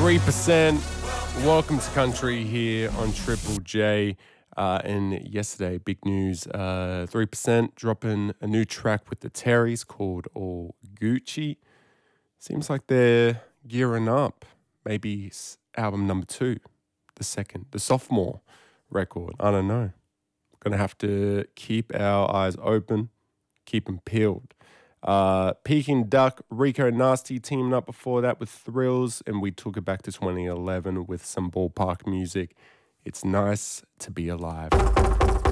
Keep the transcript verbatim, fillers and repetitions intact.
three percent. Welcome to Country here on Triple J. Uh, and yesterday, big news, uh, three percent dropping a new track with the Terrys called All Gucci. Seems like they're gearing up. Maybe album number two, the second, the sophomore record. I don't know. Gonna have to keep our eyes open, keep them peeled. Uh, Peking Duck, Rico Nasty teaming up before that with Thrills, and we took it back to twenty eleven with some ballpark music. It's nice to be alive.